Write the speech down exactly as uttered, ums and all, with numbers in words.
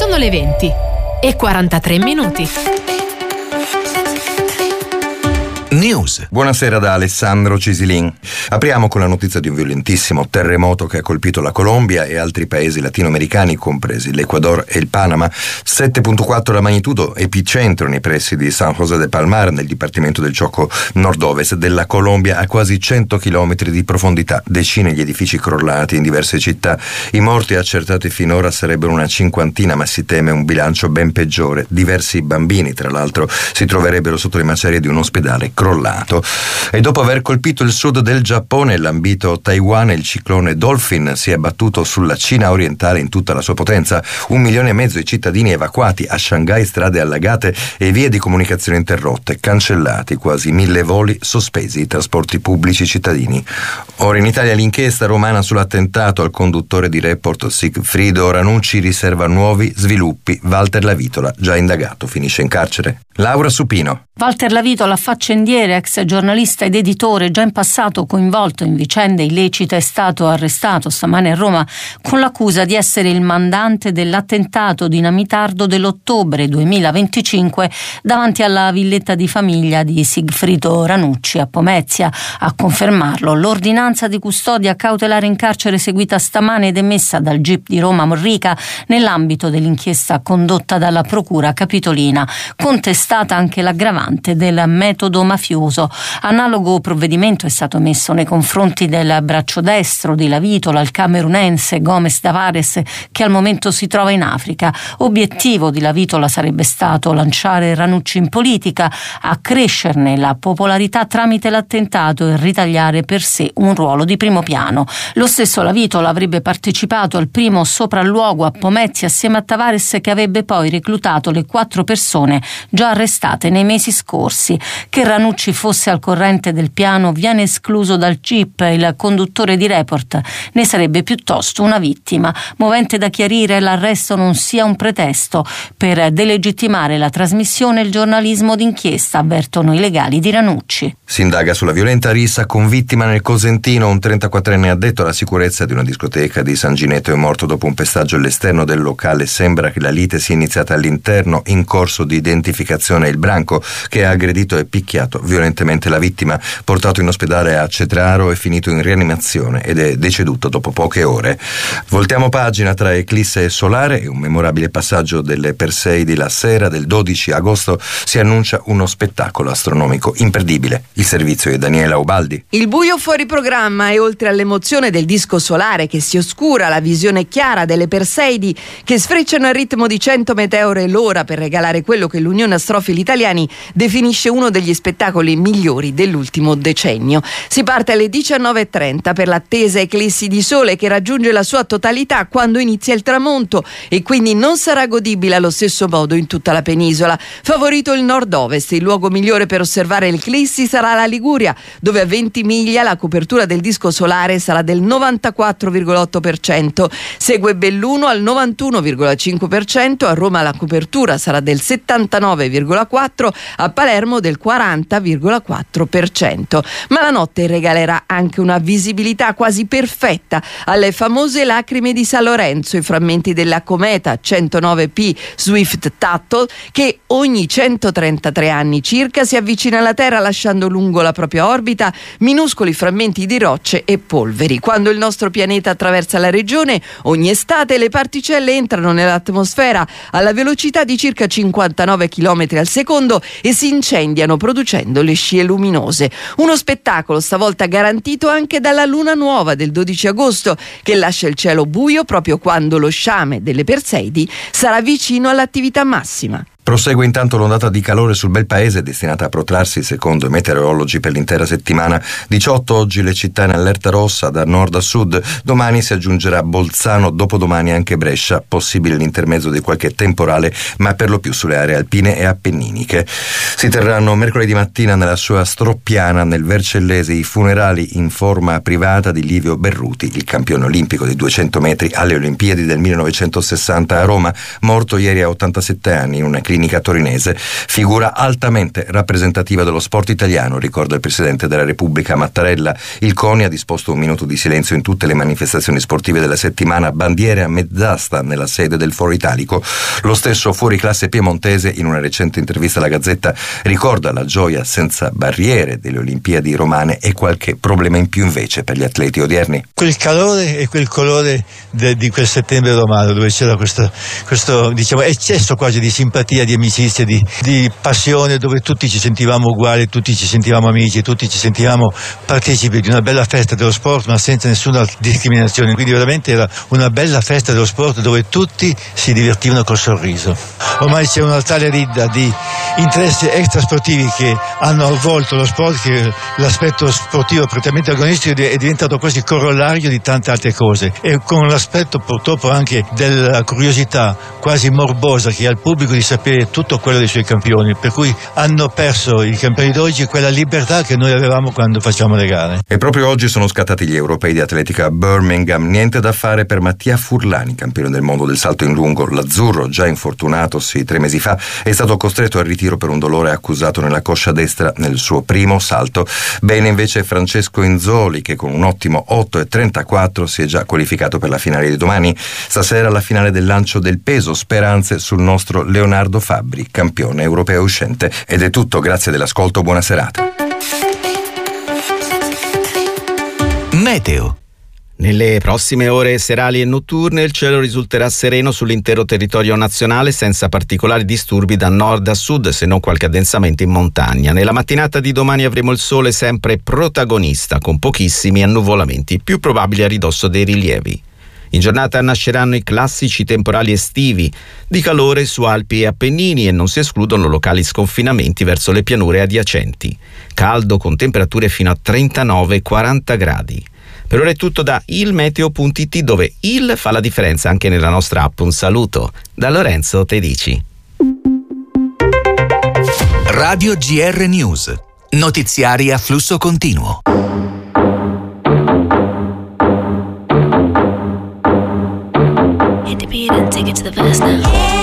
Sono le venti e quarantatré minuti. News. Buonasera da Alessandro Cisilin. Apriamo con la notizia di un violentissimo terremoto che ha colpito la Colombia e altri paesi latinoamericani, compresi l'Ecuador e il Panama. sette virgola quattro la magnitudo, epicentro nei pressi di San José de Palmar, nel dipartimento del Chocó nord-ovest della Colombia, a quasi cento chilometri di profondità. Decine gli edifici crollati in diverse città. I morti accertati finora sarebbero una cinquantina, ma si teme un bilancio ben peggiore. Diversi bambini, tra l'altro, si troverebbero sotto le macerie di un ospedale crollato. E dopo aver colpito il sud del Giappone e lambito Taiwan, il ciclone Dolphin si è abbattuto sulla Cina orientale in tutta la sua potenza. Un milione e mezzo di cittadini evacuati, a Shanghai strade allagate e vie di comunicazione interrotte, cancellati quasi mille voli, sospesi i trasporti pubblici cittadini. Ora in Italia l'inchiesta romana sull'attentato al conduttore di Report Sigfrido Ranucci riserva nuovi sviluppi. Walter Lavitola, già indagato, finisce in carcere. Laura Supino. Walter Lavitola, faccendiere, ex giornalista ed editore, già in passato coinvolto in vicende illecite, è stato arrestato stamane a Roma con l'accusa di essere il mandante dell'attentato dinamitardo dell'ottobre duemilaventicinque davanti alla villetta di famiglia di Sigfrido Ranucci a Pomezia. A confermarlo l'ordinanza di custodia cautelare in carcere eseguita stamane ed emessa dal G I P di Roma Morrica nell'ambito dell'inchiesta condotta dalla Procura Capitolina, contestata anche l'aggravante del metodo mafioso. Analogo provvedimento è stato messo nei confronti del braccio destro di Lavitola, il camerunense Gomes Davares, che al momento si trova in Africa. Obiettivo di Lavitola sarebbe stato lanciare Ranucci in politica, accrescerne la popolarità tramite l'attentato e ritagliare per sé un ruolo di primo piano. Lo stesso Lavitola avrebbe partecipato al primo sopralluogo a Pomezia assieme a Tavares, che avrebbe poi reclutato le quattro persone già arrestate nei mesi scorsi. Che Ranucci fosse al corrente del piano viene escluso dal G I P. Il conduttore di Report ne sarebbe piuttosto una vittima. Movente da chiarire l'arresto non sia un pretesto per delegittimare la trasmissione e il giornalismo d'inchiesta, avvertono i legali di Ranucci. Si indaga sulla violenta rissa con vittima nel Cosentino. Un trentaquattrenne addetto alla sicurezza di una discoteca di San Ginetto è morto dopo un pestaggio all'esterno del locale. Sembra che la lite sia iniziata all'interno. In corso di identificazione il branco che ha aggredito e picchiato violentemente la vittima, portato in ospedale a Cetraro, è finito in rianimazione ed è deceduto dopo poche ore. Voltiamo pagina. Tra eclisse solare e un memorabile passaggio delle Perseidi la sera del dodici agosto si annuncia uno spettacolo astronomico imperdibile. Il servizio è Daniela Ubaldi. Il buio fuori programma, e oltre all'emozione del disco solare che si oscura, la visione chiara delle Perseidi che sfrecciano al ritmo di cento meteore l'ora per regalare quello che l'Unione Astrofili Italiani definisce uno degli spettacoli migliori dell'ultimo decennio. Si parte alle diciannove e trenta per l'attesa eclissi di sole che raggiunge la sua totalità quando inizia il tramonto e quindi non sarà godibile allo stesso modo in tutta la penisola. Favorito il nord-ovest, il luogo migliore per osservare l'eclissi sarà la Liguria, dove a venti miglia la copertura del disco solare sarà del novantaquattro virgola otto per cento. Segue Belluno al novantuno virgola cinque per cento, a Roma la copertura sarà del settantanove virgola quattro per cento, a Palermo del quaranta virgola quattro per cento. Ma la notte regalerà anche una visibilità quasi perfetta alle famose lacrime di San Lorenzo, i frammenti della cometa centonove P Swift-Tuttle che ogni centotrentatré anni circa si avvicina alla Terra lasciando lungo la propria orbita minuscoli frammenti di rocce e polveri. Quando il nostro pianeta attraversa la regione, ogni estate le particelle entrano nell'atmosfera alla velocità di circa cinquantanove chilometri al secondo e si incendiano producendo le scie luminose. Uno spettacolo stavolta garantito anche dalla luna nuova del dodici agosto che lascia il cielo buio proprio quando lo sciame delle Perseidi sarà vicino all'attività massima. Prosegue intanto l'ondata di calore sul bel paese, destinata a protrarsi secondo i meteorologi per l'intera settimana. diciotto oggi le città in allerta rossa da nord a sud, domani si aggiungerà Bolzano, dopodomani anche Brescia, possibile l'intermezzo di qualche temporale, ma per lo più sulle aree alpine e appenniniche. Si terranno mercoledì mattina nella sua Stroppiana, nel Vercellese, i funerali in forma privata di Livio Berruti, il campione olimpico di duecento metri alle Olimpiadi del millenovecentosessanta a Roma, morto ieri a ottantasette anni in un clinica torinese. Figura altamente rappresentativa dello sport italiano, ricorda il Presidente della Repubblica Mattarella. Il CONI ha disposto un minuto di silenzio in tutte le manifestazioni sportive della settimana, bandiere a mezz'asta nella sede del Foro Italico. Lo stesso fuoriclasse piemontese, in una recente intervista alla Gazzetta, ricorda la gioia senza barriere delle Olimpiadi romane e qualche problema in più invece per gli atleti odierni. Quel calore e quel colore de, di quel settembre romano, dove c'era questo, questo diciamo eccesso quasi di simpatia, di amicizia, di, di passione, dove tutti ci sentivamo uguali, tutti ci sentivamo amici, tutti ci sentivamo partecipi di una bella festa dello sport, ma senza nessuna discriminazione. Quindi veramente era una bella festa dello sport dove tutti si divertivano col sorriso. Ormai c'è una tale ridda di interessi extrasportivi che hanno avvolto lo sport, che l'aspetto sportivo prettamente agonistico è diventato quasi corollario di tante altre cose, e con l'aspetto purtroppo anche della curiosità quasi morbosa che ha il pubblico di sapere tutto quello dei suoi campioni, per cui hanno perso i campioni d'oggi quella libertà che noi avevamo quando facciamo le gare. E proprio oggi sono scattati gli europei di atletica a Birmingham. Niente da fare per Mattia Furlani, campione del mondo del salto in lungo. L'azzurro, già infortunatosi tre mesi fa, è stato costretto al ritiro per un dolore accusato nella coscia destra nel suo primo salto. Bene invece Francesco Inzoli, che con un ottimo otto e trentaquattro si è già qualificato per la finale di domani. Stasera la finale del lancio del peso, speranze sul nostro Leonardo Fabbri, campione europeo uscente. Ed è tutto, grazie dell'ascolto, buona serata. Meteo. Nelle prossime ore serali e notturne il cielo risulterà sereno sull'intero territorio nazionale, senza particolari disturbi da nord a sud, se non qualche addensamento in montagna. Nella mattinata di domani avremo il sole sempre protagonista, con pochissimi annuvolamenti, più probabili a ridosso dei rilievi. In giornata nasceranno i classici temporali estivi, di calore su Alpi e Appennini, e non si escludono locali sconfinamenti verso le pianure adiacenti. Caldo con temperature fino a trentanove quaranta gradi. Per ora è tutto da ilmeteo punto it, dove il fa la differenza anche nella nostra app. Un saluto da Lorenzo Tedici. Radio G R News. Notiziari a flusso continuo. Hit the beat and take it to the verse now.